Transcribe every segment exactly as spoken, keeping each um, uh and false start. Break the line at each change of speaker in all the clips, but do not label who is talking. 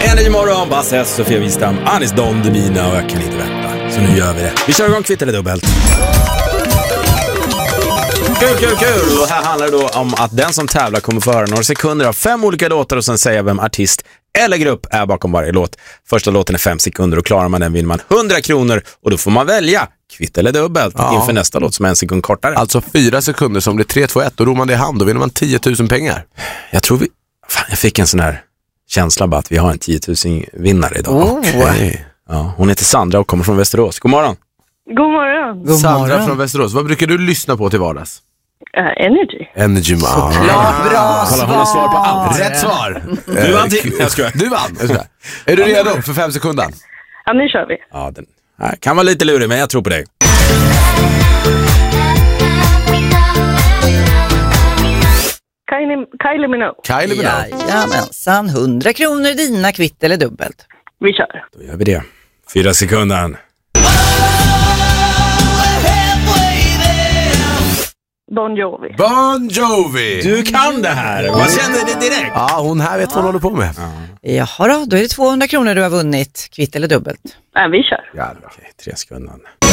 Energy morgon, Bass S, Sofia Wistam, Anis Don Demina och jag kan inte vänta. Så nu gör vi det. Vi kör igång kvitt eller dubbelt. Kul, kul, kul! Och här handlar det då om att den som tävlar kommer få höra några sekunder av fem olika låtar och sen säga vem artist eller grupp är bakom varje låt. Första låten är fem sekunder och klarar man den vinner man hundra kronor och då får man välja kvitt eller dubbelt ja. inför nästa låt som är en sekund kortare.
Alltså fyra sekunder som blir tre, två, ett och då man det i hand, då vinner man tio tusen pengar.
Jag tror vi... Fan, jag fick en sån här känsla bara att vi har en tio tusen vinnare idag.
Oh. Okay.
Ja, hon heter Sandra och kommer från Västerås. God morgon!
God morgon!
God Sandra morgon. Från Västerås. Vad brukar du lyssna på till vardags?
Uh, energy.
Energy, man.
Såklart, bra svar.
Hon har svar på allt.
Rätt svar.
Du vann till. Jag skojar.
Du vann. Jag skojar. Är du redo för fem sekunder?
Ja, nu kör vi.
Ja, den här kan vara lite lurig, men jag tror på dig.
Kylie, Kylie Minogue.
Kylie Minogue.
Jajamensan, hundra kronor dina kvitt eller dubbelt.
Vi kör.
Då gör vi det. Fyra sekunder.
Bon Jovi.
Bon Jovi.
Du kan det här. Vad kände du direkt?
Ja, hon här vet vad hon håller på med.
Ja. Jaha då, då är det tvåhundra kronor du har vunnit. Kvitt eller dubbelt.
Ja, vi kör.
Ja,
okej, tre sekunder.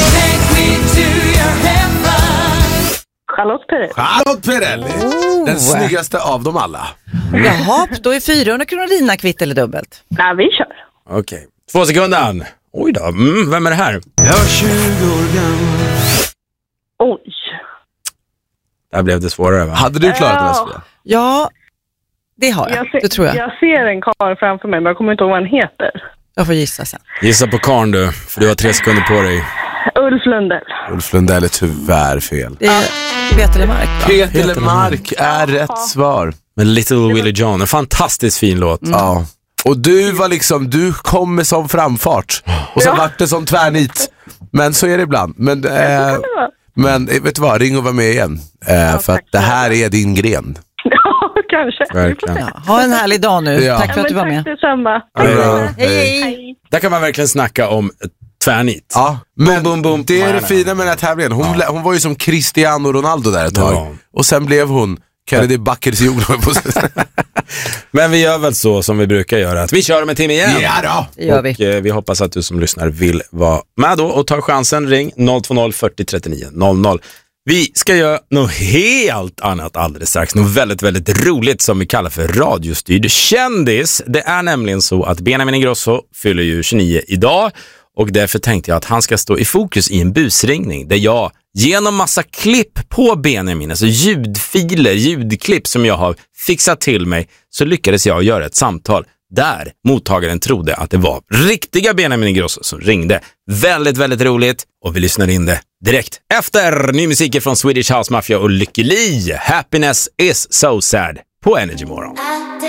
Charlotte Perrelli.
Charlotte Perrelli.
Oh.
Den snyggaste av dem alla.
Jaha, då är fyrahundra kronor dina kvitt eller dubbelt.
Ja, vi kör.
Okej, två sekunder. Oj då, mm, vem är det här?
Jag var tjugo år gammal.
Oj.
Där blev det svårare, va?
Hade du klarat det, Sofia?
Ja, det har jag.
Jag ser,
det tror jag.
Jag ser en karl framför mig, men jag kommer inte ihåg vad han heter.
Jag får gissa sen.
Gissa på karn du, för du har tre sekunder på dig.
Ulf Lundell.
Ulf Lundell är tyvärr fel.
Det är Peter Lemark.
Peter Lemark är rätt svar.
Men Little Willie John, en fantastiskt fin låt.
Mm. Ja. Och du var liksom, du kom med som framfart. Och så ja. vart det som tvärnit. Men så är det ibland. Men, eh, men vet du vad, ring och var med igen. Eh, ja, för att det här är din gren.
Ja, kanske.
Verkligen.
Ja, ha en härlig dag nu.
Ja.
Tack för att du var med.
Tack detsamma.
Hej.
Hej.
Hej.
Där kan man verkligen snacka om tvärnit.
Ja, men
boom, boom, boom.
det är det fina med den här tävlingen. Hon, ja. hon var ju som Cristiano Ronaldo där ett tag.
Ja.
Och sen blev hon Kennedy Bakircioglu.
Men vi gör väl så som vi brukar göra, att vi kör om en timme igen.
Ja då!
Det gör vi.
Och eh, vi hoppas att du som lyssnar vill vara med då och ta chansen. Ring noll två noll fyrtio trettionio noll noll. Vi ska göra något helt annat alldeles strax. Något väldigt, väldigt roligt som vi kallar för radiostyrd kändis. Det är nämligen så att Benjamin Ingrosso fyller ju tjugonio idag. Och därför tänkte jag att han ska stå i fokus i en busringning där jag genom massa klipp på Benjamin, alltså ljudfiler, ljudklipp som jag har fixat till mig, så lyckades jag göra ett samtal där mottagaren trodde att det var riktiga Benjamin Ingrosso som ringde. Väldigt, väldigt roligt och vi lyssnar in det direkt efter ny musik från Swedish House Mafia och Lykke Li. Happiness is so sad på Energy Morgon.